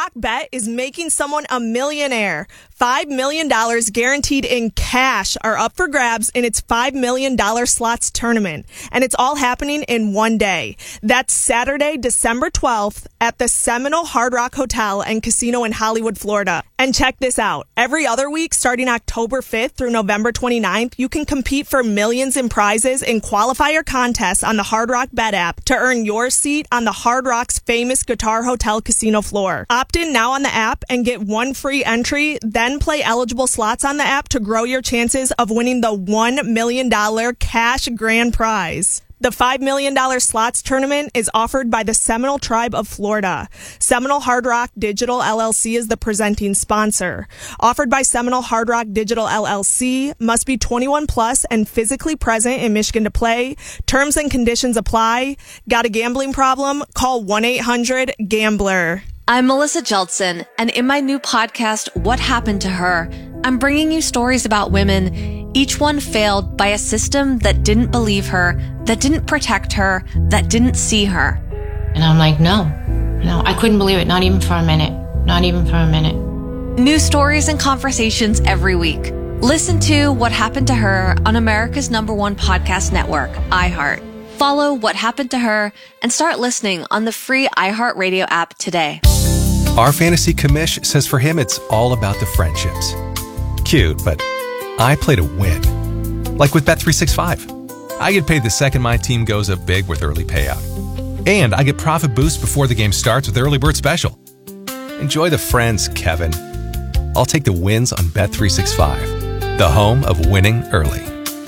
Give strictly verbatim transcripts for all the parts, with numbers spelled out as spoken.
Rock Bet is making someone a millionaire. five million dollars guaranteed in cash are up for grabs in its five million dollars slots tournament. And it's all happening in one day. That's Saturday, December twelfth at the Seminole Hard Rock Hotel and Casino in Hollywood, Florida. And check this out. Every other week, starting October fifth through November twenty-ninth, you can compete for millions in prizes in qualifier contests on the Hard Rock Bet app to earn your seat on the Hard Rock's famous Guitar Hotel casino floor. Opt in now on the app and get one free entry, then play eligible slots on the app to grow your chances of winning the one million dollars cash grand prize. The five million dollars slots tournament is offered by the Seminole Tribe of Florida. Seminole Hard Rock Digital L L C is the presenting sponsor. Offered by Seminole Hard Rock Digital L L C, must be twenty-one plus and physically present in Michigan to play. Terms and conditions apply. Got a gambling problem? Call one eight hundred gambler. I'm Melissa Jeltsin, and in my new podcast, What Happened to Her, I'm bringing you stories about women, each one failed by a system that didn't believe her, that didn't protect her, that didn't see her. And I'm like, no, no, I couldn't believe it. Not even for a minute. Not even for a minute. New stories and conversations every week. Listen to What Happened to Her on America's number one podcast network, iHeart. Follow What Happened to Her and start listening on the free iHeartRadio app today. Our fantasy commish says for him it's all about the friendships. Cute, but I play to win. Like with Bet three sixty-five. I get paid the second my team goes up big with early payout. And I get profit boost before the game starts with Early Bird Special. Enjoy the friends, Kevin. I'll take the wins on Bet three sixty-five, the home of winning early.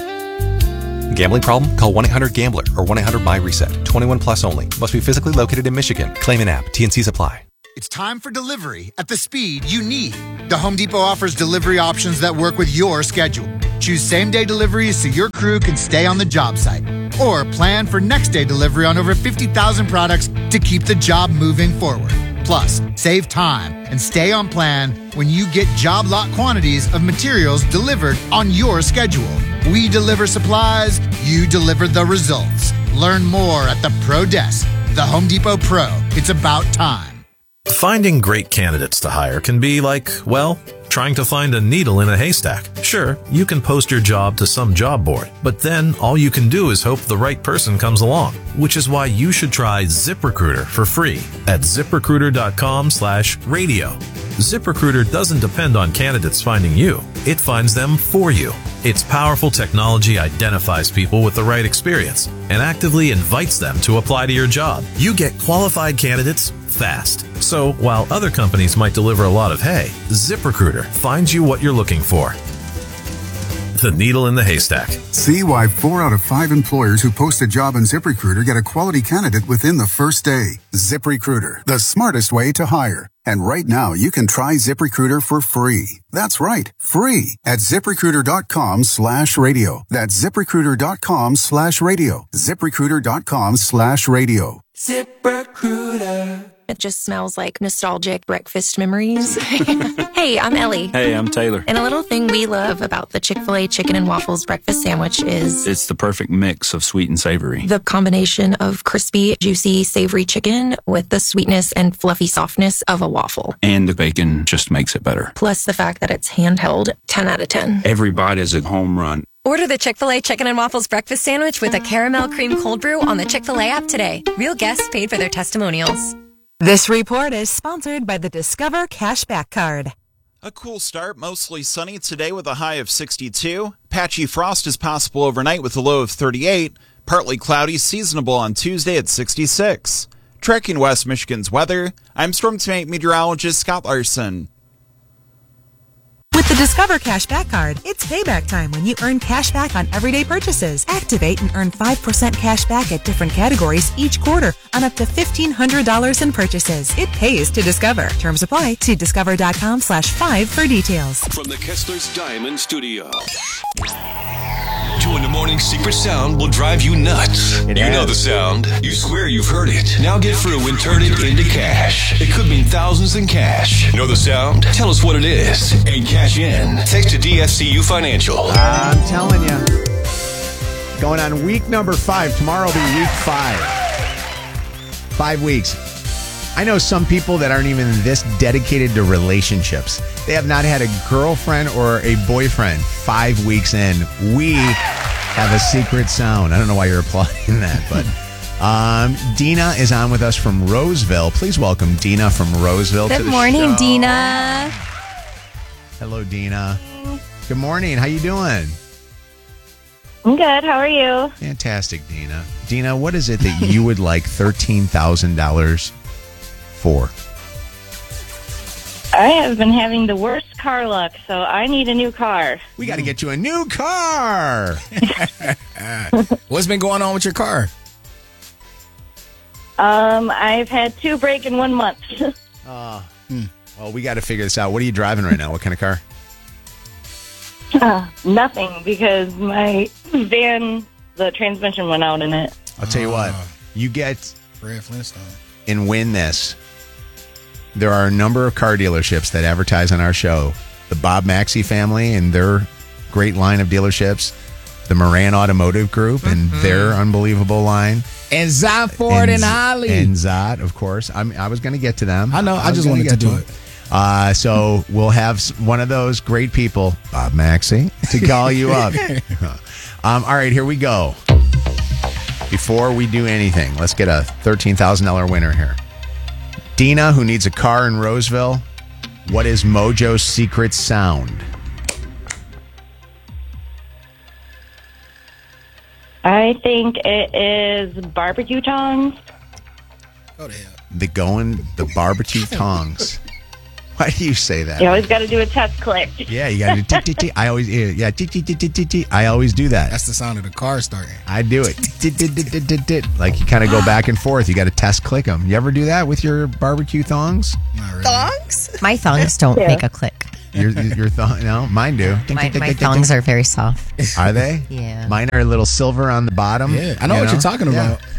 Gambling problem? Call one eight hundred gambler or one eight hundred my reset. twenty-one plus only. Must be physically located in Michigan. Claim an app. T N Cs apply. It's time for delivery at the speed you need. The Home Depot offers delivery options that work with your schedule. Choose same-day deliveries so your crew can stay on the job site. Or plan for next-day delivery on over fifty thousand products to keep the job moving forward. Plus, save time and stay on plan when you get job lot quantities of materials delivered on your schedule. We deliver supplies, you deliver the results. Learn more at the Pro Desk. The Home Depot Pro. It's about time. Finding great candidates to hire can be like, well, trying to find a needle in a haystack. Sure, you can post your job to some job board, but then all you can do is hope the right person comes along, which is why you should try ZipRecruiter for free at ZipRecruiter.com slash radio. ZipRecruiter doesn't depend on candidates finding you. It finds them for you. Its powerful technology identifies people with the right experience and actively invites them to apply to your job. You get qualified candidates fast. So while other companies might deliver a lot of hay, ZipRecruiter finds you what you're looking for. The needle in the haystack. See why four out of five employers who post a job on ZipRecruiter get a quality candidate within the first day. ZipRecruiter, the smartest way to hire. And right now, you can try ZipRecruiter for free. That's right, free at ZipRecruiter.com slash radio. That's ZipRecruiter.com slash radio. ZipRecruiter.com slash radio. ZipRecruiter. It just smells like nostalgic breakfast memories. Hey, I'm Ellie. Hey, I'm Taylor. And a little thing we love about the Chick-fil-A Chicken and Waffles breakfast sandwich is... it's the perfect mix of sweet and savory. The combination of crispy, juicy, savory chicken with the sweetness and fluffy softness of a waffle. And the bacon just makes it better. Plus the fact that it's handheld, ten out of ten. Every bite is a home run. Order the Chick-fil-A Chicken and Waffles breakfast sandwich with a caramel cream cold brew on the Chick-fil-A app today. Real guests paid for their testimonials. This report is sponsored by the Discover Cashback Card. A cool start, mostly sunny today with a high of sixty-two. Patchy frost is possible overnight with a low of thirty-eight. Partly cloudy, seasonable on Tuesday at sixty-six. Tracking West Michigan's weather, I'm Storm Team meteorologist Scott Larson. With the Discover Cashback Card, it's payback time when you earn cash back on everyday purchases. Activate and earn five percent cash back at different categories each quarter on up to fifteen hundred dollars in purchases. It pays to Discover. Terms apply. See discover.com slash five for details. From the Kessler's Diamond Studio. Two in the morning secret sound will drive you nuts. It you has. know the sound. You swear you've heard it. Now get through and turn it into cash. It could mean thousands in cash. Know the sound? Tell us what it is and cash in. Text to D F C U Financial. I'm telling you. Going on week number five. Tomorrow will be week five. Five weeks. I know some people that aren't even this dedicated to relationships. They have not had a girlfriend or a boyfriend five weeks in. We have a secret sound. I don't know why you're applauding that, but um, Dina is on with us from Roseville. Please welcome Dina from Roseville Good to the morning, show. Dina. Hello, Dina. Good morning. How you doing? I'm good. How are you? Fantastic, Dina. Dina, what is it that you would like thirteen thousand dollars for? I have been having the worst car luck, so I need a new car. We got to get you a new car. What's been going on with your car? Um, I've had two break in one month. uh, hmm. Well, we got to figure this out. What are you driving right now? What kind of car? Uh, nothing, because my van, the transmission went out in it. I'll tell you what. You get Fred Flintstone and win this. There are a number of car dealerships that advertise on our show. The Bob Maxey family and their great line of dealerships. The Moran Automotive Group and mm-hmm. their unbelievable line. And Zot Ford and, and Holly. And Zot, of course. I'm, I was going to get to them. I know. I, I just wanted to do it. Uh, so we'll have one of those great people, Bob Maxey, to call you up. um, all right, here we go. Before we do anything, let's get a thirteen thousand dollars winner here. Dina, who needs a car in Roseville, what is Mojo's secret sound? I think it is barbecue tongs. Oh, the hell. The going, the barbecue tongs. Why do you say that? You always got to do a test click. Yeah, you got to do t-t-t. I always, yeah, t-t-t-t-t-t. I always do that. That's the sound of the car starting. I do it. Like you kind of go back and forth. You got to test click them. You ever do that with your barbecue thongs? Not really. Thongs? My thongs don't Yeah. make a click. Your, your thong? No, mine do. My, my thongs are very soft. Are they? Yeah. Mine are a little silver on the bottom. Yeah, I know you what you're talking Yeah. about.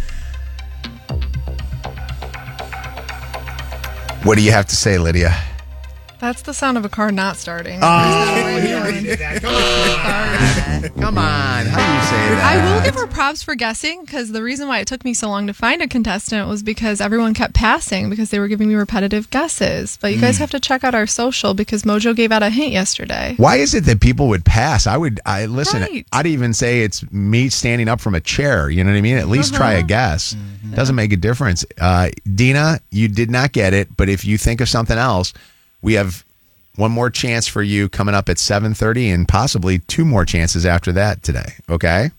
What do you have to say, Lydia? That's the sound of a car not starting. Oh, come on. How do you say that? I will give her props for guessing, because the reason why it took me so long to find a contestant was because everyone kept passing because they were giving me repetitive guesses. But you guys Mm. have to check out our social, because Mojo gave out a hint yesterday. Why is it that people would pass? I would, I listen, Right. I'd even say it's me standing up from a chair. You know what I mean? At least try a guess. Doesn't make a difference. Uh, Dina, you did not get it, but if you think of something else, we have one more chance for you coming up at seven thirty and possibly two more chances after that today. Okay?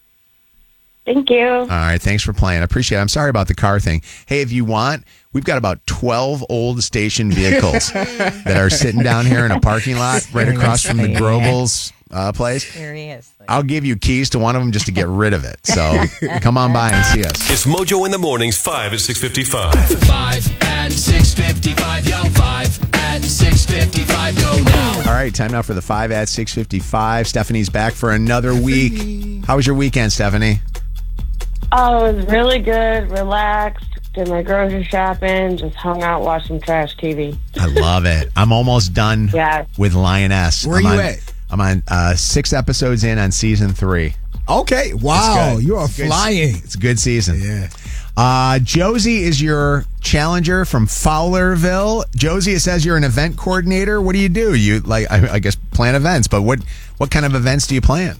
Thank you. All right. Thanks for playing. I appreciate it. I'm sorry about the car thing. Hey, if you want, we've got about twelve old station vehicles that are sitting down here in a parking lot right across from the Grobel's uh, place. Seriously. I'll give you keys to one of them just to get rid of it. So come on by and see us. It's Mojo in the Mornings, five at six fifty-five. five at six fifty-five, yo, five at six fifty-five, go now. All right, time now for the five at six fifty-five. Stephanie's back for another week. How was your weekend, Stephanie? Oh, it was really good, relaxed, did my grocery shopping, just hung out, watched some trash T V. I love it. I'm almost done Yeah. with Lioness. Where are I'm you on, at? I'm on uh, six episodes in on season three. Okay. Wow. It's good. You are It's good- flying. It's a good season. Yeah. Uh, Josie is your challenger from Fowlerville. Josie, it says you're an event coordinator. What do you do? You like, I, I guess, plan events, but what what kind of events do you plan?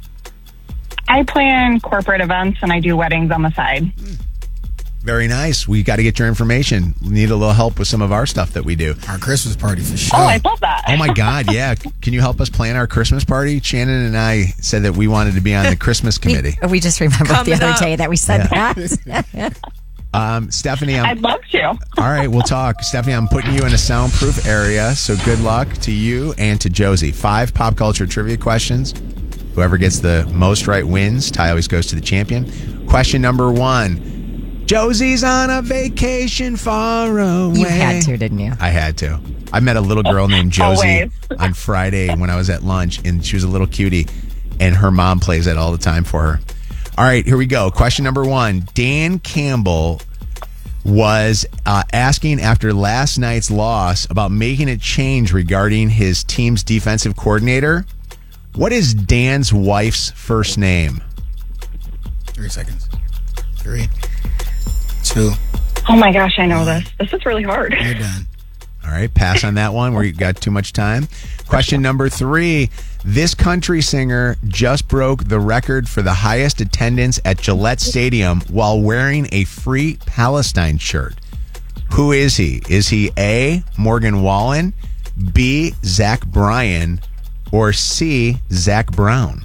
I plan corporate events and I do weddings on the side. Very nice. We got to get your information. We need a little help with some of our stuff that we do. Our Christmas party for sure. Oh, I love that. Oh my God, yeah. Can you help us plan our Christmas party? Shannon and I said that we wanted to be on the Christmas committee. We just remembered Coming the other up. day that we said Yeah. that. Um, Stephanie, I'm, I'd love to. all right, we'll talk. Stephanie, I'm putting you in a soundproof area, so good luck to you and to Josie. Five pop culture trivia questions. Whoever gets the most right wins. Ty always goes to the champion. Question number one. Josie's on a vacation far away. You had to, didn't you? I had to. I met a little girl named Josie Always. on Friday when I was at lunch, and she was a little cutie, and her mom plays that all the time for her. All right, here we go. Question number one. Dan Campbell was uh, asking after last night's loss about making a change regarding his team's defensive coordinator. What is Dan's wife's first name? Three seconds. Three, two, Oh my gosh, I know this. This is really hard. You're done. All right, pass on that one where you got too much time. Question number three. This country singer just broke the record for the highest attendance at Gillette Stadium while wearing a Free Palestine shirt. Who is he? Is he A, Morgan Wallen, B, Zach Bryan, or C, Zach Brown?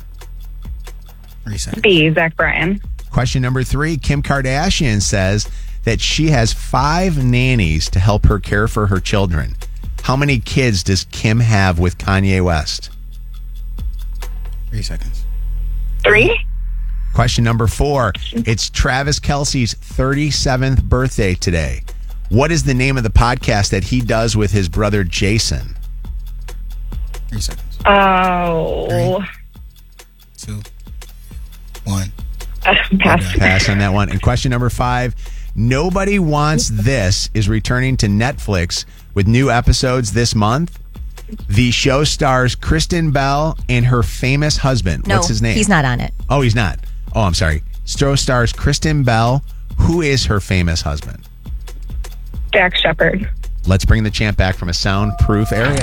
B, Zach Bryan. Question number three. Kim Kardashian says that she has five nannies to help her care for her children. How many kids does Kim have with Kanye West? Three seconds. Three. Question number four. It's Travis Kelce's thirty-seventh birthday today. What is the name of the podcast that he does with his brother Jason? Three seconds. Oh. Three, two, one. Uh, pass. Pass on that one. And question number five. Nobody Wants This is returning to Netflix with new episodes this month. The show stars Kristen Bell and her famous husband. No, What's his name? he's not on it. Oh, he's not. Oh, I'm sorry. Show stars Kristen Bell. Who is her famous husband? Jack Shepard. Let's bring the champ back from a soundproof area.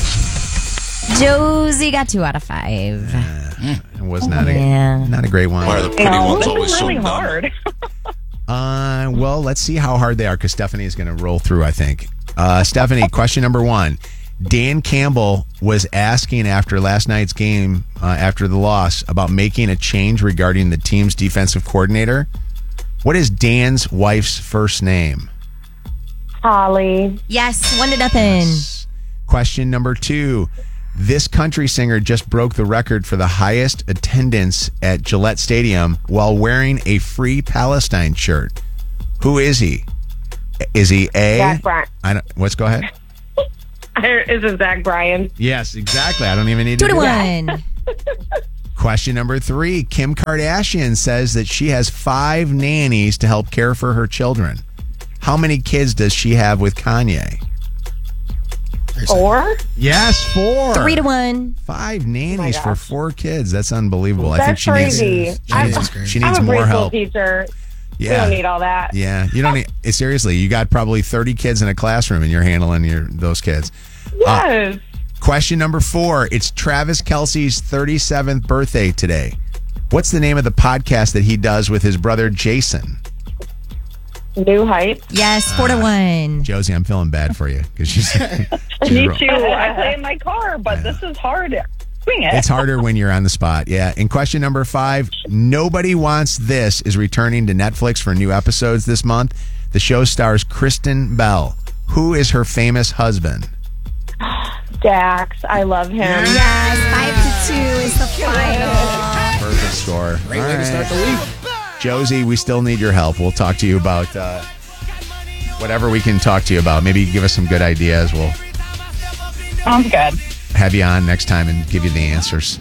Josie got two out of five. It was not a Yeah. not a great one. No, this is really hard. Uh, well, let's see how hard they are because Stephanie is going to roll through, I think. Uh, Stephanie, question number one. Dan Campbell was asking after last night's game, uh, after the loss, about making a change regarding the team's defensive coordinator. What is Dan's wife's first name? Holly. Yes, one to nothing. Question number two. This country singer just broke the record for the highest attendance at Gillette Stadium while wearing a Free Palestine shirt. Who is he? Is he A? Zach Bryan. I don't, let's go ahead. Is it Zach Bryan? Yes, exactly. I don't even need to Two to do that. one. Question number three. Kim Kardashian says that she has five nannies to help care for her children. How many kids does she have with Kanye? Four? Yes, four. Three to one. Five nannies for four kids. That's unbelievable. I think That's she crazy. needs, she I'm, needs, she I'm needs a more preschool help. teacher. We Yeah. don't need all that. Yeah, you don't need. eh, Seriously, you got probably thirty kids in a classroom, and you're handling your those kids. Yes. Uh, question number four. It's Travis Kelce's thirty-seventh birthday today. What's the name of the podcast that he does with his brother Jason? New Heights. Yes, four to one. Josie, I'm feeling bad for you because she's. she's Me ro- too. I play in my car, but this is hard. Swing it. It's harder when you're on the spot. Yeah. And question number five. Nobody Wants This is returning to Netflix for new episodes this month. The show stars Kristen Bell. Who is her famous husband? Dax. I love him. Yes, five to two is the final. Perfect score. Great way to start the week. Josie, we still need your help. We'll talk to you about uh, whatever we can talk to you about. Maybe give us some good ideas. We'll Sounds good. have you on next time and give you the answers.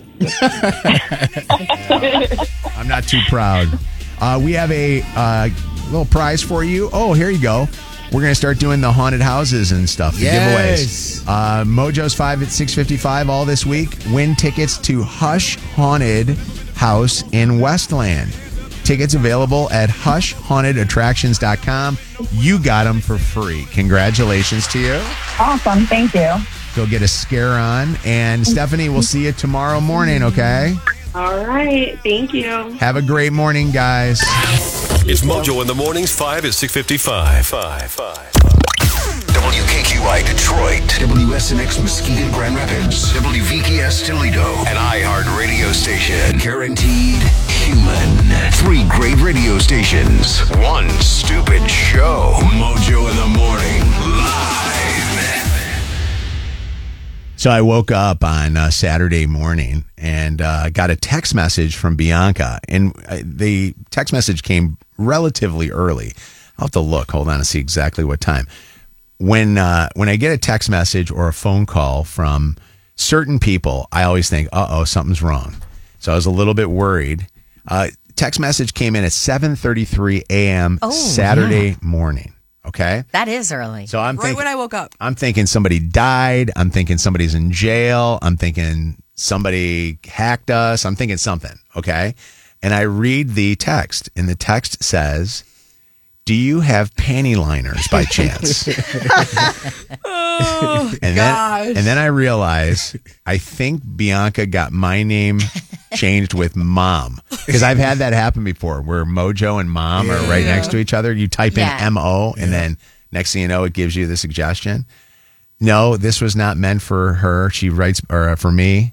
I'm not too proud. Uh, we have a uh, little prize for you. Oh, here you go. We're going to start doing the haunted houses and stuff, the Yes. giveaways. Uh, Mojo's five at six fifty-five all this week. Win tickets to Hush Haunted House in Westland. Tickets available at hush haunted attractions dot com. You got them for free. Congratulations to you. Awesome. Thank you. Go get a scare on. And Stephanie, we'll see you tomorrow morning, okay? All right. Thank you. Have a great morning, guys. It's Mojo in the mornings, five at six fifty-five. Five, five. W K Q I Detroit, W S N X Muskegon Grand Rapids, W V K S Toledo, an iHeart radio station. Guaranteed human. Three great radio stations. One stupid show. Mojo in the morning. Live. So I woke up on uh, Saturday morning and uh, got a text message from Bianca. And uh, the text message came relatively early. I'll have to look. Hold on to see exactly what time. When uh, when I get a text message or a phone call from certain people, I always think, uh-oh, something's wrong. So I was a little bit worried. Uh, text message came in at seven thirty-three a.m. Oh, Saturday yeah. morning. Okay? That is early. So I'm Right thinking, when I woke up. I'm thinking somebody died. I'm thinking somebody's in jail. I'm thinking somebody hacked us. I'm thinking something. Okay? And I read the text, and the text says, do you have panty liners by chance? Oh, and gosh. then and then I realize I think Bianca got my name changed with Mom, because I've had that happen before where Mojo and Mom yeah. are right Yeah. next to each other. You type Yeah. in M O and Yeah. then next thing you know, it gives you the suggestion. No, this was not meant for her. She writes or uh, for me,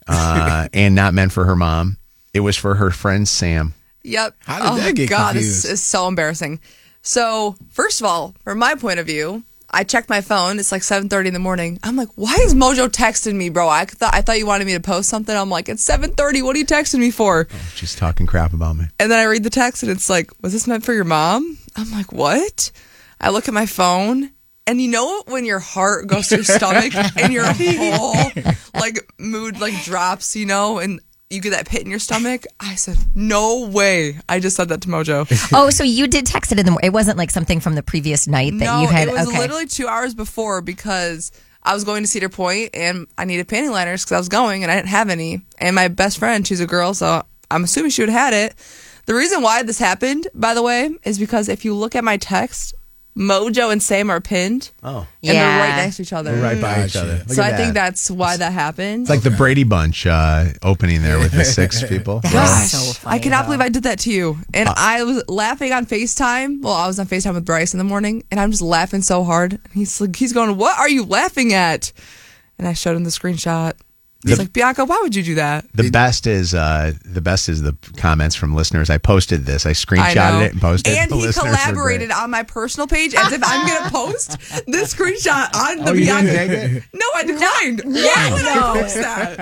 uh, and not meant for her mom. It was for her friend Sam. Yep. How did oh that my get God, confused? this is so embarrassing. So, first of all, from my point of view, I checked my phone. It's like seven thirty in the morning. I'm like, why is Mojo texting me, bro? I thought I thought you wanted me to post something. I'm like, it's seven thirty. What are you texting me for? Oh, she's talking crap about me. And then I read the text, and it's like, was this meant for your mom? I'm like, what? I look at my phone, and you know when your heart goes to your stomach and your whole like mood like drops, you know, and you get that pit in your stomach? I said, no way. I just said that to Mojo. Oh, so you did text it in the morning. It wasn't like something from the previous night that no, you had. it was okay. literally two hours before because I was going to Cedar Point and I needed panty liners because I was going and I didn't have any. And my best friend, she's a girl, so I'm assuming she would have had it. The reason why this happened, by the way, is because if you look at my text, Mojo and Sam are pinned. Oh. And they're right next to each other. They're right by each other. Look So at I think that. that's why that happened. It's like the Brady Bunch uh, opening there with the six people. Gosh, I cannot believe I did that to you. And I was laughing on FaceTime. Well, I was on FaceTime with Bryce in the morning, and I'm just laughing so hard. He's like, he's going, "What are you laughing at?" And I showed him the screenshot. He's The- like, "Bianca, why would you do that?" The best is uh, the best is the comments from listeners. I posted this. I I screenshotted know. it and posted it. And The he listeners were collaborated great. on my personal page as if I'm going to post this screenshot on the Oh, you Bianca. didn't take it? No, I declined. Why would I post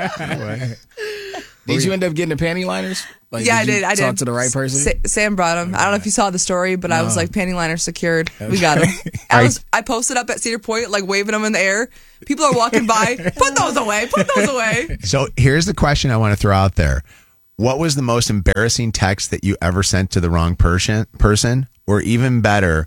that? Did you end up getting the panty liners? Like, yeah, I you did. I talk did. to the right person. Sa- Sam brought them. I don't know if you saw the story, but I was No. like, panty liner secured. We got them. I was. I posted up at Cedar Point, like waving them in the air. People are walking by. Put those away. Put those away. So here's the question I want to throw out there. What was the most embarrassing text that you ever sent to the wrong person? Person, or even better,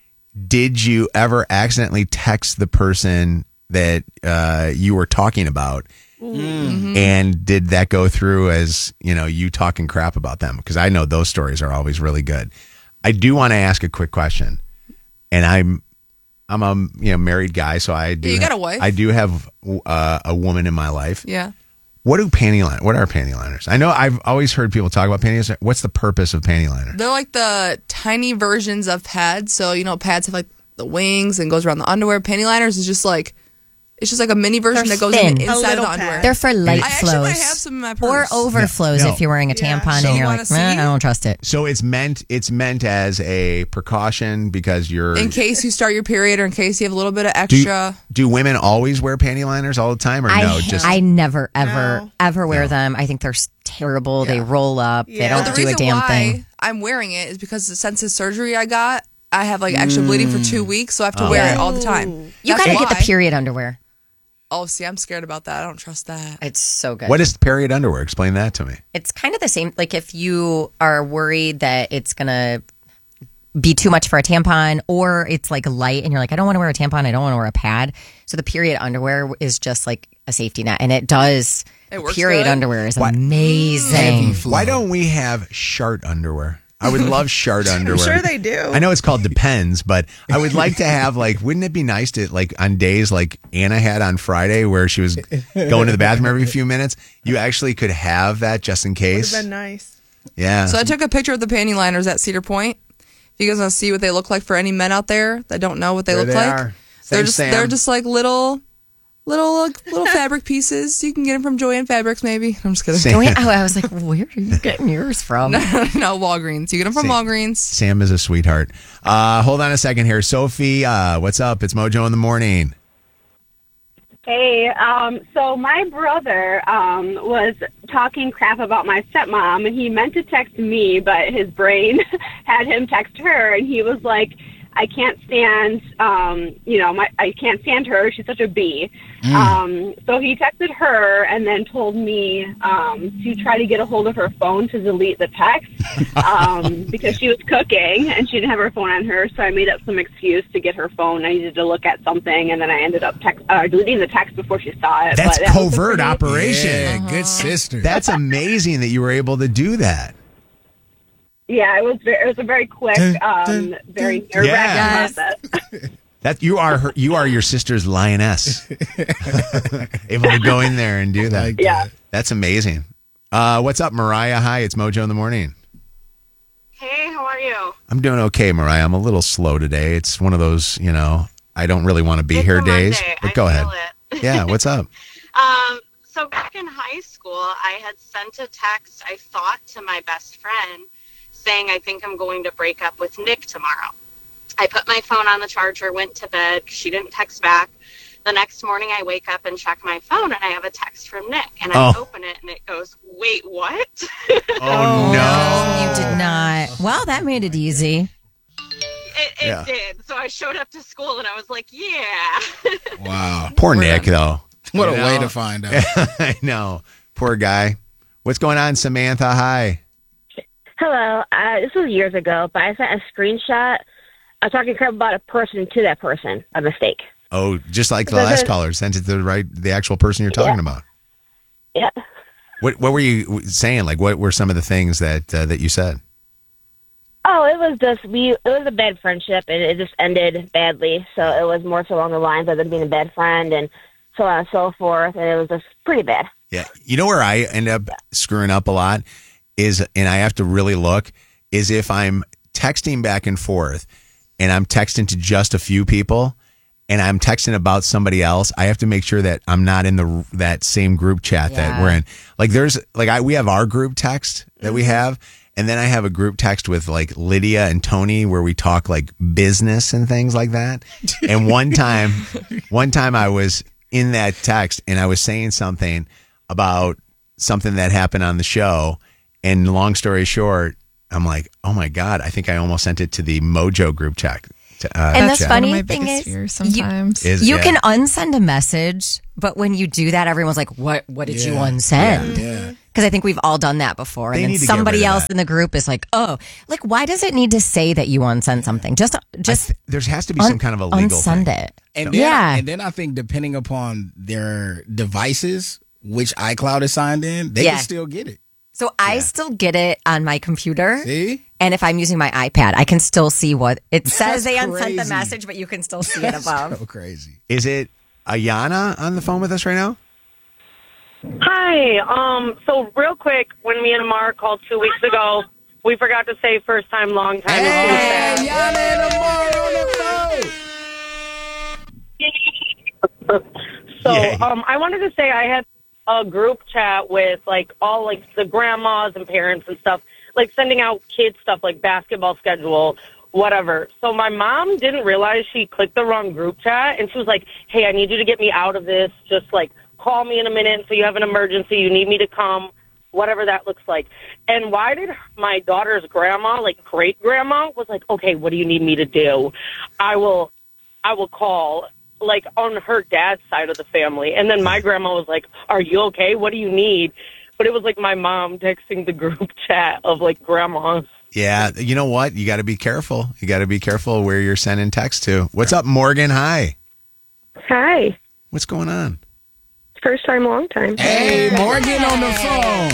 did you ever accidentally text the person that uh, you were talking about? Mm-hmm. And did that go through as, you know, you talking crap about them? Because I know those stories are always really good. I do want to ask a quick question. And I'm I'm a you know married guy, so I do Yeah, you got ha- a wife. I do have uh, a woman in my life. Yeah. What do panty liners? What are panty liners? I know I've always heard people talk about panty liners. What's the purpose of panty liners? They're like the tiny versions of pads. So you know, pads have like the wings and goes around the underwear. Panty liners is just like. It's just like a mini version They're that goes thin. in, A inside little the underwear. pad. They're for light I actually flows. might have some in my Or purse. overflows No. if you're wearing a tampon So- and you're You like, wanna see? "Eh, I don't trust it. So it's meant it's meant as a precaution because you're. In case you start your period or in case you have a little bit of do, extra. do women always wear panty liners all the time, or I, no? Just I never, ever, ever wear them. I think they're s- terrible. They roll up. They But don't the do a reason damn why thing. I'm wearing it is because since the surgery I got, I have like extra bleeding for two weeks, so I have to Oh. wear it all the time. You That's gotta get the why. period underwear. Oh, see, I'm scared about that. I don't trust that. It's so good. What is period underwear? Explain that to me. It's kind of the same. Like if you are worried that it's gonna be too much for a tampon, or it's like light, and you're like, I don't want to wear a tampon. I don't want to wear a pad. So the period underwear is just like a safety net, and it does. It works period good? underwear is Why- amazing. Why don't we have shart underwear? I would love shart underwear. sure they do. I know it's called Depends, but I would like to have like, wouldn't it be nice to like on days like Anna had on Friday where she was going to the bathroom every few minutes, you actually could have that just in Would case. have been nice. Yeah. So I took a picture of the panty liners at Cedar Point. If you guys want to see what they look like for any men out there that don't know what they There look they like, are. they're Same just Sam. they're just like little, little like, little fabric pieces. You can get them from Joanne Fabrics, maybe. I'm just kidding. Sam. Joanne- oh, I was like, where are you getting yours from? no, no, Walgreens. You get them from Sam. Walgreens. Sam is a sweetheart. Uh, hold on a second here. Sophie, uh, what's up? It's Mojo in the morning. Hey, um, so my brother um, was talking crap about my stepmom, and he meant to text me, but his brain had him text her, and he was like, I can't stand, um, you know, my I can't stand her. She's such a B. Mm. Um, so he texted her and then told me um, to try to get a hold of her phone to delete the text um, because she was cooking and she didn't have her phone on her. So I made up some excuse to get her phone. I needed to look at something, and then I ended up text, uh, deleting the text before she saw it. That's But that was a covert pretty- operation. Yeah, good sister. That's amazing that you were able to do that. Yeah, it was very, it was a very quick, um, very nerve-wracking Yeah. process. That you are her, you are your sister's lioness, able to go in there and do that. Yeah. That's amazing. Uh, what's up, Mariah? Hi, it's Mojo in the morning. Hey, how are you? I'm doing okay, Mariah. I'm a little slow today. It's one of those, you know, I don't really want to be It's here a days. Monday. But I go feel ahead. it. Yeah, what's up? Um, so back in high school, I had sent a text, I thought, to my best friend saying, I think I'm going to break up with Nick tomorrow. I put my phone on the charger, went to bed. She didn't text back. The next morning, I wake up and check my phone, and I have a text from Nick. And I Oh. open it, and it goes, wait, what? Oh, no. You did not. Well, that made it easy. It, it Yeah. did. So I showed up to school, and I was like, yeah. Wow. Poor Nick, though. What You a way know? to find out. I know. Poor guy. What's going on, Samantha? Hi. Hello. Uh, this was years ago, but I sent a screenshot. I was talking crap about a person to that person, a mistake. Oh, just like the Does last it- caller, sent it to the right, the actual person you're talking Yeah. about. Yeah. What What were you saying? Like, what were some of the things that uh, that you said? Oh, it was just we. It was a bad friendship, and it just ended badly. So it was more so along the lines of them being a bad friend, and so on and so forth. And it was just pretty bad. Yeah, you know where I end up screwing up a lot is, and I have to really look, is if I'm texting back and forth, and I'm texting to just a few people, and I'm texting about somebody else, I have to make sure that I'm not in the that same group chat that Yeah. we're in. Like there's like I we have our group text that we have, and then I have a group text with like Lydia and Tony where we talk like business and things like that. And one time, one time I was in that text and I was saying something about something that happened on the show, and long story short, I'm like, oh my God, I think I almost sent it to the Mojo group chat. Uh, And the chat. funny my thing biggest is, fears sometimes. Is- you yeah. can unsend a message, but when you do that, everyone's like, "What? What did you Yeah. unsend?" Yeah. Because I think we've all done that before, They and need then to get rid somebody of else that. in the group is like, "Oh, like why does it need to say that you unsent something? Just, just There has to be some kind of a legal unsend thing. it." And then, Yeah. and then I think depending upon their devices, which iCloud is signed in, they Yeah. can still get it. So I still get it on my computer. See? And if I'm using my iPad, I can still see what it says. That's They unsent the crazy. message, but you can still see it That's above. so crazy. Is it Ayana on the phone with us right now? Hi. Um. So real quick, when me and Amar called two weeks ago, we forgot to say first time, long time. Hey, Yana and Amar on the phone. So Yay. um, I wanted to say I had a group chat with like all like the grandmas and parents and stuff, like sending out kids stuff like basketball schedule, whatever. So my mom didn't realize she clicked the wrong group chat, and she was like, "Hey, I need you to get me out of this. Just like call me in a minute. So you have an emergency. You need me to come." Whatever that looks like. And why did my daughter's grandma, like great grandma, was like, "Okay, what do you need me to do? I will, I will call." Like on her dad's side of the family. And then my grandma was like, "Are you okay? What do you need?" But it was like my mom texting the group chat of like grandmas. Yeah, you know what? You got to be careful. You got to be careful where you're sending text to. What's up, Morgan? Hi. Hi. What's going on? First time, long time. Hey, Morgan on the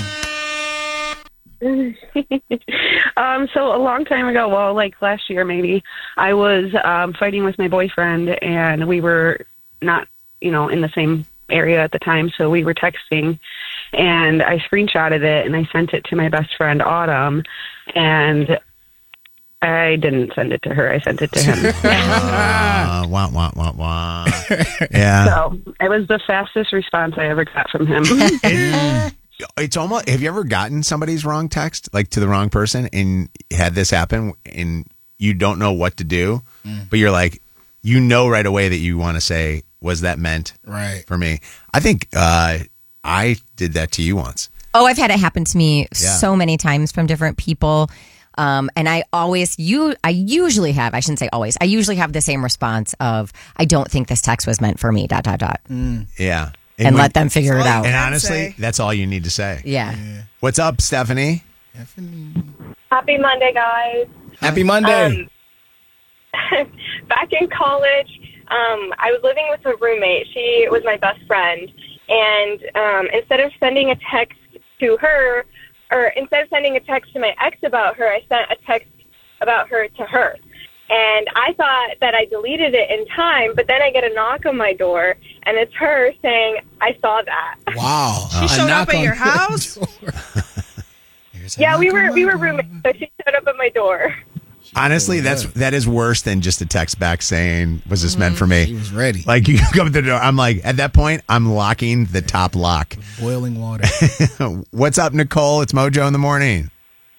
phone. um, so a long time ago, well, like last year maybe, I was um, fighting with my boyfriend, and we were not, you know, in the same area at the time, so we were texting, and I screenshotted it and I sent it to my best friend Autumn, and I didn't send it to her. I sent it to him. uh, wah, wah, wah, wah. Yeah. So it was the fastest response I ever got from him. It- it's almost, have you ever gotten somebody's wrong text, like to the wrong person, and had this happen and you don't know what to do, Mm. but you're like, you know right away that you want to say, was that meant right for me? I think uh, I did that to you once. Oh, I've had it happen to me Yeah. so many times from different people. Um, and I always, you, I usually have, I shouldn't say always, I usually have the same response of, I don't think this text was meant for me, dot, dot, dot. Yeah. And let them figure it out. And I'd honestly, say. that's all you need to say. Yeah. What's up, Stephanie? Happy Monday, guys. Happy Monday. Um, back in college, um, I was living with a roommate. She was my best friend. And um, instead of sending a text to her or instead of sending a text to my ex about her, I sent a text about her to her. And I thought that I deleted it in time, but then I get a knock on my door, and it's her saying, I saw that. Wow. She showed up at your house? Yeah, we were we were roommates, so she showed up at my door. Honestly, that's that is worse than just a text back saying, "Was this meant for me?" She was ready. Like you come to the door, I'm like, at that point, I'm locking the top lock. Boiling water. What's up, Nicole? It's Mojo in the morning.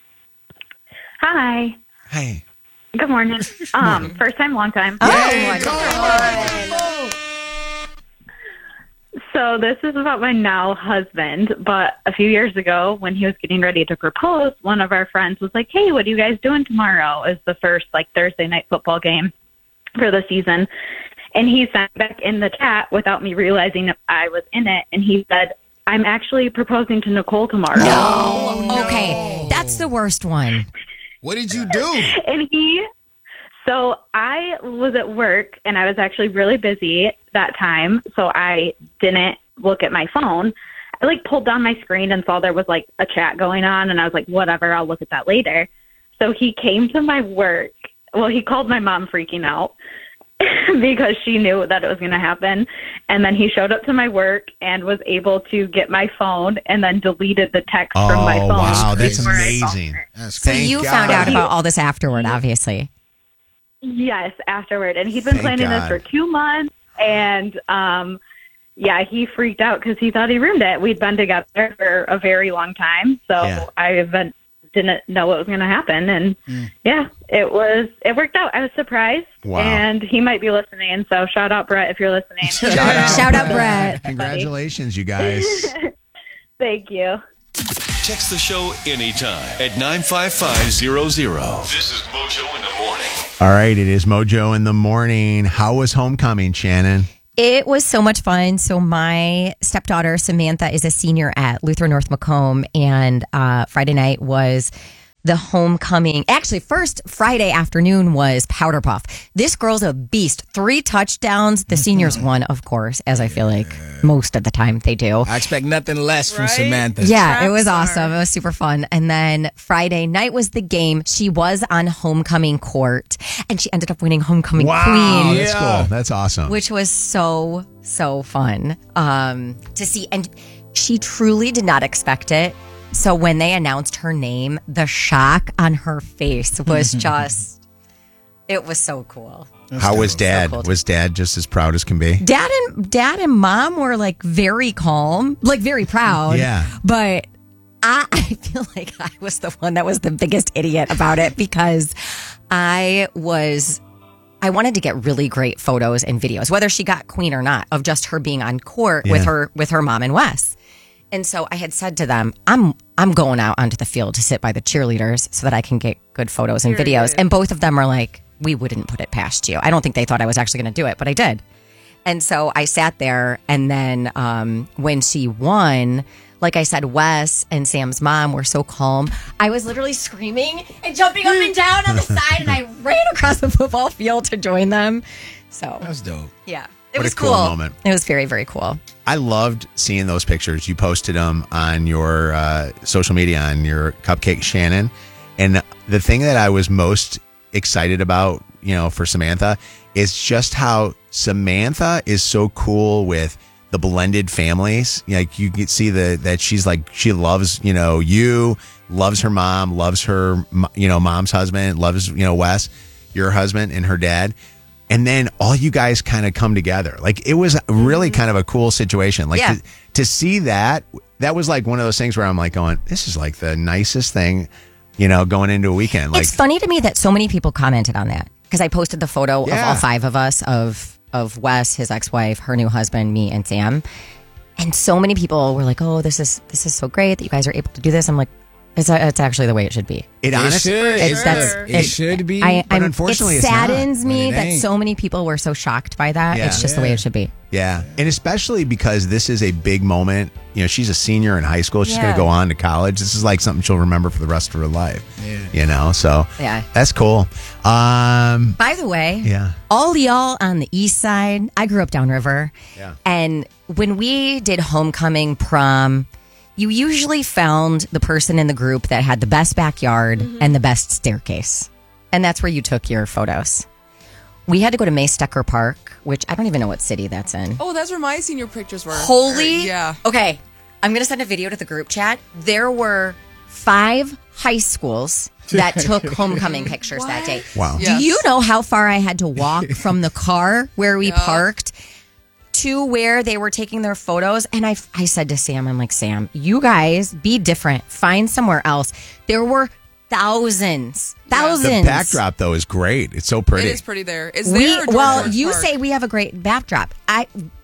Hi. Hey. Good morning. Um, first time, long time. Oh, my God. So this is about my now husband, but a few years ago when he was getting ready to propose, one of our friends was like, hey, what are you guys doing tomorrow? Is the first like Thursday night football game for the season. And he sent back in the chat without me realizing I was in it. And he said, I'm actually proposing to Nicole tomorrow. No. no. Okay. That's the worst one. What did you do? And he, so I was at work and I was actually really busy that time. So I didn't look at my phone. I like pulled down my screen and saw there was like a chat going on. And I was like, whatever, I'll look at that later. So he came to my work. Well, he called my mom freaking out because she knew that it was going to happen. And then he showed up to my work and was able to get my phone and then deleted the text oh, from my phone. Wow, that's amazing. So Thank you God. found out about all this afterward, obviously. Yes, afterward. And he'd been Thank planning God. this for two months. And, um, yeah, he freaked out because he thought he ruined it. We'd been together for a very long time. So Yeah. I been, didn't know what was going to happen. And, Mm. yeah, it was, it worked out. I was surprised. Wow. And he might be listening. So shout out, Brett, if you're listening. Shout out, Shout out, Brett. Congratulations, you guys. Thank you. Text the show anytime at nine five five zero zero. This is Mojo in the morning. All right, it is Mojo in the morning. How was homecoming, Shannon? It was so much fun. So my stepdaughter, Samantha, is a senior at Lutheran North Macomb. And uh, Friday night was the homecoming. Actually, first Friday afternoon was Powder Puff. This girl's a beast. Three touchdowns. The seniors won, of course, as I feel like most of the time they do. I expect nothing less from Samantha. Yeah, it was awesome. It was super fun. And then Friday night was the game. She was on homecoming court, and she ended up winning homecoming Wow, queen. that's cool. That's awesome. Which was so, so fun um, to see. And she truly did not expect it. So when they announced her name, the shock on her face was just, it was so cool. How was Dad? So cool. Was Dad just as proud as can be? Dad and Dad and Mom were like very calm, like very proud. Yeah. But I, I feel like I was the one that was the biggest idiot about it because I was, I wanted to get really great photos and videos, whether she got queen or not, of just her being on court Yeah. with her with her mom and Wes. And so I had said to them, I'm I'm going out onto the field to sit by the cheerleaders so that I can get good photos and videos. And both of them were like, we wouldn't put it past you. I don't think they thought I was actually going to do it, but I did. And so I sat there, and then um, when she won, like I said, Wes and Sam's mom were so calm. I was literally screaming and jumping up and down on the side, and I ran across the football field to join them. So that's dope. Yeah. It What was a cool moment. It was very, very cool. I loved seeing those pictures. You posted them on your uh, social media, on your Cupcake Shannon. And the thing that I was most excited about, you know, for Samantha is just how Samantha is so cool with the blended families. Like you can see the that she's like, she loves, you know, you, loves her mom, loves her, you know, mom's husband, loves, you know, Wes, your husband and her dad. And then all you guys kind of come together. Like it was really kind of a cool situation. Like Yeah. to, to see that, that was like one of those things where I'm like going, this is like the nicest thing, you know, going into a weekend. Like It's funny to me that so many people commented on that because I posted the photo of Yeah. all five of us of of Wes, his ex-wife, her new husband, me, and Sam. And so many people were like, "Oh, this is this is so great that you guys are able to do this." I'm like, "It's it's actually the way it should be." It honestly, It's, that's, It should be, I, but I'm- unfortunately it it's not. saddens me But it that ain't. so many people were so shocked by that. Yeah. It's just the way it should be. yeah. And especially because this is a big moment. You know, she's a senior in high school. She's Yeah. going to go on to college. This is like something she'll remember for the rest of her life. Yeah. You know, so Yeah. that's cool. Um, By the way, yeah. all y'all on the east side, I grew up downriver. Yeah. And when we did homecoming, prom, you usually found the person in the group that had the best backyard Mm-hmm. and the best staircase. And that's where you took your photos. We had to go to Maystecker Park, which I don't even know what city that's in. Oh, that's where my senior pictures were. Holy. Or- yeah. Okay. I'm going to send a video to the group chat. There were five high schools that took homecoming pictures that day. Wow. Do Yes. you know how far I had to walk from the car where we Yeah. parked to where they were taking their photos? And I, I said to Sam, I'm like, Sam, you guys be different. Find somewhere else. There were thousands, thousands. The backdrop though is great. It's so pretty. It is pretty there. Is We, there? Or George well, George you Park? say we have a great backdrop. I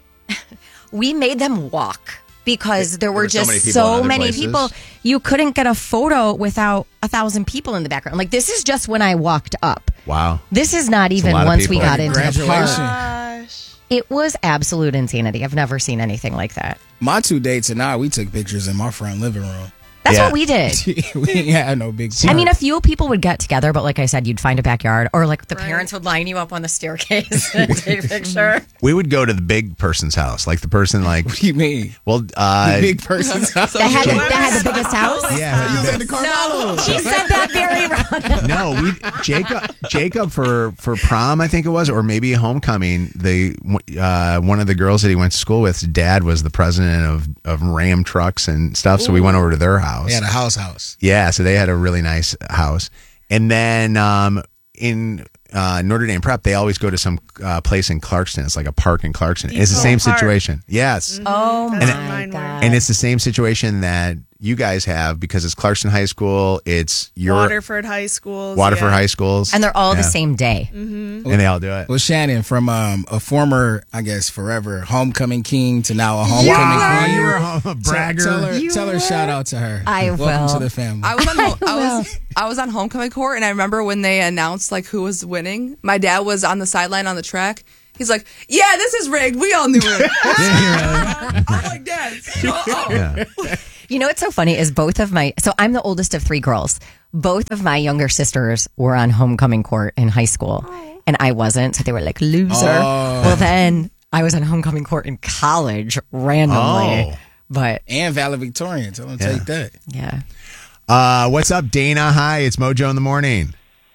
we made them walk because there were were so just many people in so other many places. people. You couldn't get a photo without a thousand people in the background. Like, this is just when I walked up. Wow. This is not It's a even lot of once we people. got into the Congratulations. park. It was absolute insanity. I've never seen anything like that. My two dates and I, we took pictures in my front living room. That's Yeah. what we did. We ain't had no big. I mean, a few people would get together, but like I said, you'd find a backyard, or like the parents would line you up on the staircase and take a picture. We would go to the big person's house, like the person like. What do you mean? Well, uh, The big person's house. That had, the, that had the biggest house. yeah. You said the Carvalho. She said that very wrong. No, we Jacob Jacob for for prom, I think it was, or maybe homecoming. They uh, one of the girls that he went to school with, his dad was the president of of Ram trucks and stuff. So we went over to their house. They had a house house. Yeah, so they had a really nice house. And then um, in uh, Notre Dame Prep, they always go to some uh, place in Clarkston. It's like a park in Clarkston. It's the Depot same Park. situation. Yes. Oh That's my where mine were. god! And it's the same situation that you guys have because it's Clarkston High School. It's your Waterford High Schools. Waterford yeah. High Schools. And they're all the Yeah. same day. Mm-hmm. And they all do it. Well, Shannon, from um, a former, I guess, forever homecoming king to now a homecoming Wow, queen. you were a home- a bragger. Tell her, You tell her were? shout out to her. I Welcome will. to the family. I was on home, I will. was I was on homecoming court, and I remember when they announced like who was winning. My dad was on the sideline on the track. He's like, "Yeah, this is rigged. We all knew it." I'm like, "Dad, shut up." Yeah. You know what's so funny is both of my so I'm the oldest of three girls. Both of my younger sisters were on homecoming court in high school, and I wasn't. So they were like, "Loser." Oh. Well, then I was on homecoming court in college randomly. Oh. But and valedictorian. Tell them to Yeah. take that. yeah. Uh, what's up, Dana? Hi, it's Mojo in the morning.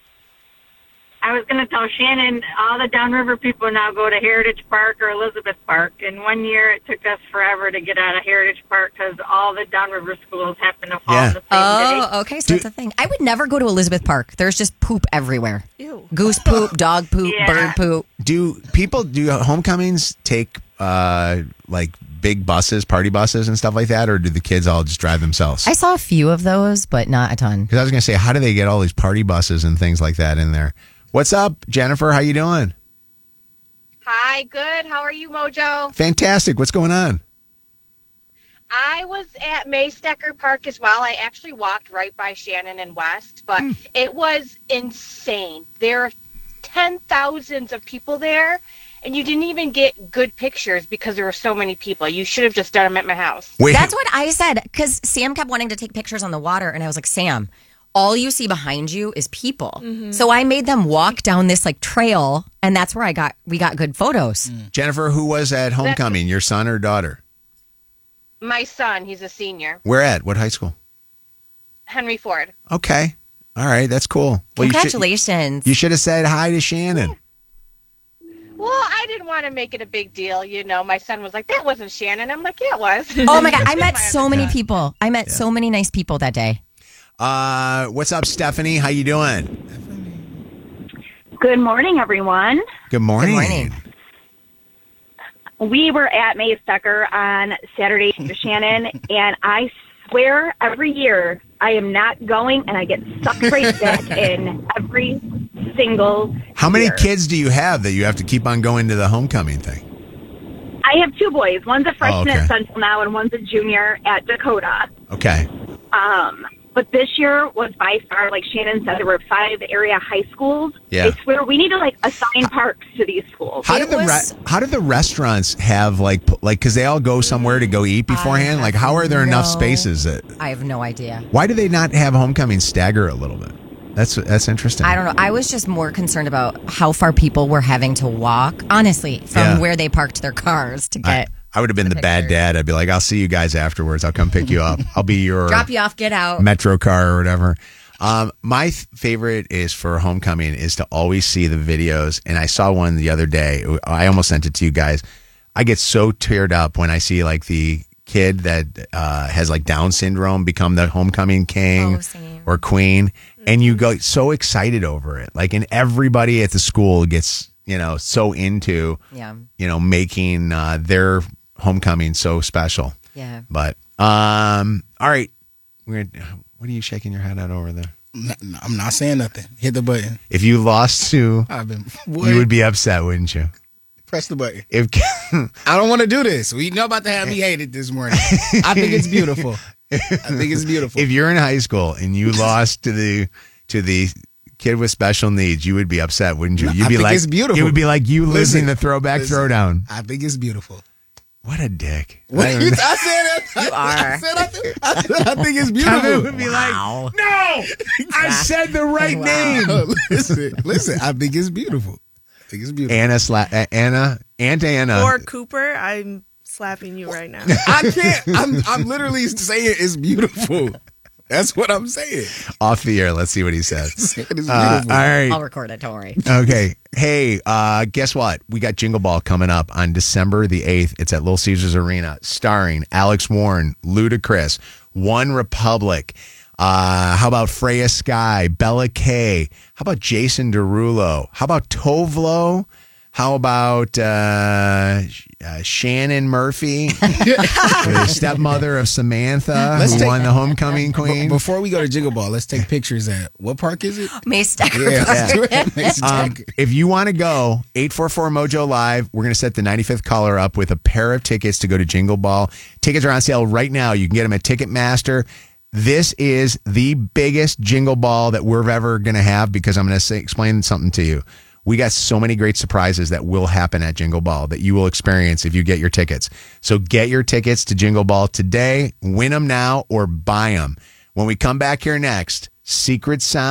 I was going to tell Shannon, all the downriver people now go to Heritage Park or Elizabeth Park. And one year it took us forever to get out of Heritage Park because all the downriver schools happen to fall Yeah. on the same day. Oh, okay. So that's a thing. I would never go to Elizabeth Park. There's just poop everywhere. Ew. Goose poop, dog poop, Yeah. bird poop. Do people do homecomings take uh, like big buses, party buses, and stuff like that, or do the kids all just drive themselves? I saw a few of those, but not a ton. Because I was going to say, how do they get all these party buses and things like that in there? What's up, Jennifer? How you doing? Hi, good. How are you, Mojo? Fantastic. What's going on? I was at Maystecker Park as well. I actually walked right by Shannon and West, but Hmm. it was insane. There are ten thousands of people there, and you didn't even get good pictures because there were so many people. You should have just done them at my house. Wait. That's what I said because Sam kept wanting to take pictures on the water, and I was like, Sam, all you see behind you is people. So I made them walk down this like trail, and that's where I got we got good photos. Jennifer, who was at homecoming? Your son or daughter? My son, he's a senior, Where at? What high school? Henry Ford. Okay. All right. That's cool. Well, you should- Congratulations. You should have said hi to Shannon. Well, I didn't want to make it a big deal. You know, my son was like, that wasn't Shannon. I'm like, yeah, it was. Oh my god, I met so many people. I met so many nice people that day. Uh, what's up, Stephanie? How you doing? Good morning, everyone. Good morning. Good morning. We were at Maystecker on Saturday, Shannon, and I swear every year I am not going, and I get sucked right back in every single How many year. kids do you have that you have to keep on going to the homecoming thing? I have two boys. One's a freshman Oh, okay. at Central now, and one's a junior at Dakota. Okay. Um, but this year was by far, like Shannon said, there were five area high schools. Yeah. I swear we need to like assign parks to these schools. How did the re- how did the restaurants have like p- like because they all go somewhere to go eat beforehand? Like, how are there enough no- spaces that? I have no idea. Why do they not have homecoming stagger a little bit? That's that's interesting. I don't know. I was just more concerned about how far people were having to walk, honestly, from Yeah. where they parked their cars to I, get. I would have been the, the bad dad. I'd be like, I'll see you guys afterwards. I'll come pick you up. I'll be your drop you off, get out. Metro car or whatever. Um, my th- favorite is for homecoming is to always see the videos. And I saw one the other day. I almost sent it to you guys. I get so teared up when I see like the kid that uh, has like Down syndrome become the homecoming king oh, or queen. And you go so excited over it. Like, and everybody at the school gets, you know, so into, yeah. you know, making uh, their homecoming so special. Yeah. But, um, all right. We're gonna, what are you shaking your head at over there? No, no, I'm not saying nothing. Hit the button. If you lost to, I've been, you would be upset, wouldn't you? Press the button. If I don't want to do this. We know about to have me hated this morning. I think it's beautiful. I think it's beautiful. If you're in high school and you lost to the to the kid with special needs, you would be upset, wouldn't you? You'd I be think like, it's beautiful. It would be like you losing Listen, the throwback listen, throwdown. I think it's beautiful. What a dick! What, I, I said that. You I, are. I said I, think, I said I think it's beautiful. Kevin would be Wow. like, no, I said the right Wow. name. listen, listen. I think it's beautiful. I think it's beautiful. Anna, sla- uh, Anna, Aunt Anna. Or Cooper, I'm slapping you right now. I can't. I'm, I'm literally saying it's beautiful. That's what I'm saying. Off the air. Let's see what he says. It is Uh, beautiful. all right. I'll record it. Don't worry. Okay. Hey, uh, guess what? We got Jingle Ball coming up on December the eighth. It's at Little Caesars Arena, starring Alex Warren, Ludacris, One Republic. Uh, how about Freya Sky, Bella Kay? How about Jason Derulo? How about Tovlo? How about uh, uh, Shannon Murphy, the stepmother of Samantha, Let's who take- won the homecoming queen? B- before we go to Jingle Ball, let's take pictures at what park is it? Mace Stacker Yeah, Park. let's do it at Mace Um, Stacker. if you want to go, eight four four Mojo Live. We're going to set the ninety-fifth caller up with a pair of tickets to go to Jingle Ball. Tickets are on sale right now. You can get them at Ticketmaster. This is the biggest Jingle Ball that we're ever going to have because I'm going to say, explain something to you. We got so many great surprises that will happen at Jingle Ball that you will experience if you get your tickets. So get your tickets to Jingle Ball today. Win them now or buy them. When we come back here next, Secret Sound.